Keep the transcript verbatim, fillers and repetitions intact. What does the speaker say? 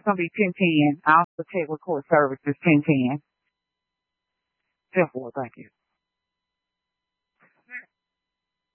gonna be ten ten. I also check with court services ten ten. ten four, thank you.